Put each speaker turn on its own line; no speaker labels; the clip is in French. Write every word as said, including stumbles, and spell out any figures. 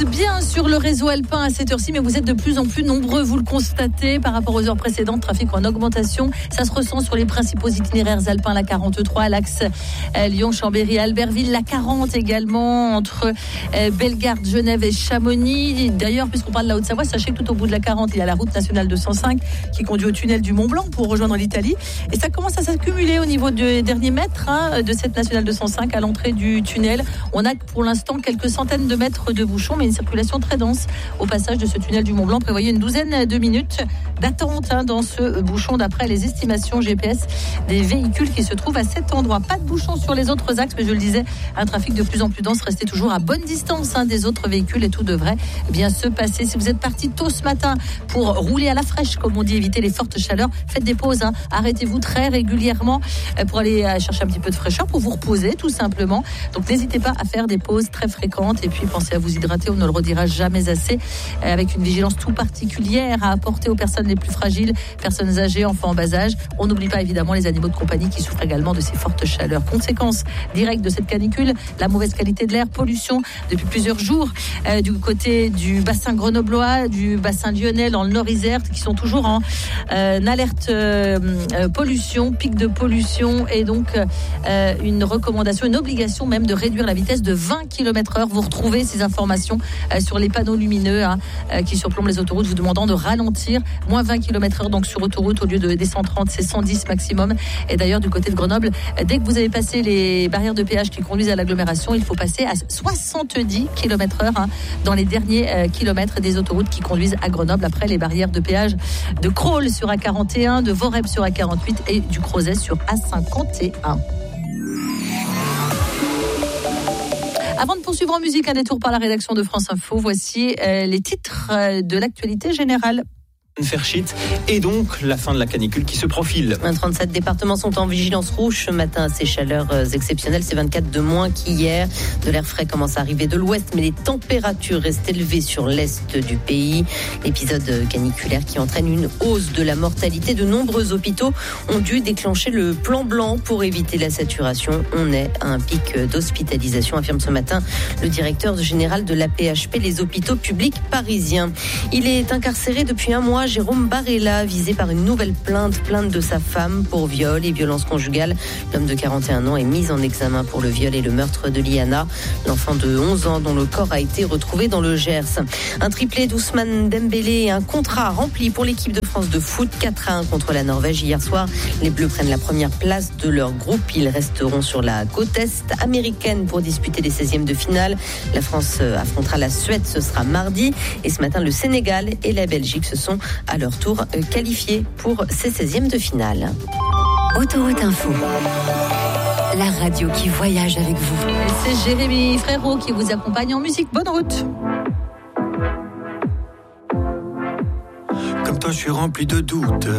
tous bien sur le réseau alpin à cette heure-ci, mais vous êtes de plus en plus nombreux, vous le constatez, par rapport aux heures précédentes, trafic en augmentation. Ça se ressent sur les principaux itinéraires alpins, la quarante-trois, l'axe euh, Lyon-Chambéry, Albertville, la quarante également, entre euh, Bellegarde, Genève et Chamonix. D'ailleurs, puisqu'on parle de la Haute-Savoie, sachez que tout au bout de la quarante, il y a la route nationale deux cent cinq qui conduit au tunnel du Mont-Blanc pour rejoindre l'Italie. Et ça commence à s'accumuler au niveau des derniers mètres hein, de cette nationale deux cent cinq à l'entrée du tunnel. On a pour l'instant quelques centaines de mètres de bouchons, mais une circulation très dense au passage de ce tunnel du Mont-Blanc. Prévoyez une douzaine de minutes d'attente hein, dans ce bouchon d'après les estimations G P S des véhicules qui se trouvent à cet endroit. Pas de bouchons sur les autres axes, mais je le disais, un trafic de plus en plus dense. Restez toujours à bonne distance hein, des autres véhicules et tout devrait bien se passer. Si vous êtes parti tôt ce matin pour rouler à la fraîche, comme on dit, éviter les fortes chaleurs, faites des pauses. Hein. Arrêtez-vous très régulièrement pour aller chercher un petit peu de fraîcheur, pour vous reposer tout simplement. Donc n'hésitez pas à faire des pauses très fréquentes et puis pensez à vous hydrater, on ne le redira jamais assez, avec une vigilance tout particulière à apporter aux personnes les plus fragiles, personnes âgées, enfants en bas âge. On n'oublie pas évidemment les animaux de compagnie qui souffrent également de ces fortes chaleurs. Conséquence directe de cette canicule, la mauvaise qualité de l'air, pollution depuis plusieurs jours euh, du côté du bassin grenoblois, du bassin lyonnais, dans le Nord-Isère, qui sont toujours en euh, alerte euh, euh, pollution, pic de pollution, et donc euh, une recommandation, une obligation même de réduire la vitesse de vingt kilomètres heure. Vous retrouvez ces informations euh, sur les panneaux lumineux hein, euh, qui surplombent les autoroutes, vous demandant de ralentir, moins vingt kilomètres heure donc sur autoroute, au lieu de, des cent trente, c'est cent dix maximum. Et d'ailleurs du côté de Grenoble, dès que vous avez passé les barrières de péage qui conduisent à l'agglomération, il faut passer à soixante-dix kilomètres heure hein, dans les derniers euh, kilomètres des autoroutes qui conduisent à Grenoble, après les barrières de péage de Crolles sur A quarante et un, de Vorep sur A quarante-huit et du Crozet sur A cinquante et un. Avant de poursuivre en musique, un détour par la rédaction de France Info, voici euh, les titres euh, de l'actualité générale.
Fairshit et donc la fin de la canicule qui se profile.
trente-sept départements sont en vigilance rouge ce matin. Ces chaleurs exceptionnelles, c'est vingt-quatre de moins qu'hier. De l'air frais commence à arriver de l'ouest, mais les températures restent élevées sur l'est du pays. Épisode caniculaire qui entraîne une hausse de la mortalité. De nombreux hôpitaux ont dû déclencher le plan blanc pour éviter la saturation. On est à un pic d'hospitalisation, affirme ce matin le directeur général de l'A P H P, les hôpitaux publics parisiens. Il est incarcéré depuis un mois. Jérôme Barella, visé par une nouvelle plainte, plainte de sa femme pour viol et violence conjugale. L'homme de quarante et un ans est mis en examen pour le viol et le meurtre de Liana, l'enfant de onze ans dont le corps a été retrouvé dans le Gers. Un triplé d'Ousmane Dembélé et un contrat rempli pour l'équipe de France de foot, quatre à un contre la Norvège hier soir. Les Bleus prennent la première place de leur groupe. Ils resteront sur la côte est américaine pour disputer les seizièmes de finale. La France affrontera la Suède, ce sera mardi. Et ce matin, le Sénégal et la Belgique se sont à leur tour qualifiés pour ces seizièmes de finale.
Autoroute Info, la radio qui voyage avec vous.
C'est Jérémy Frérot qui vous accompagne en musique. Bonne route.
Comme toi, je suis rempli de doutes.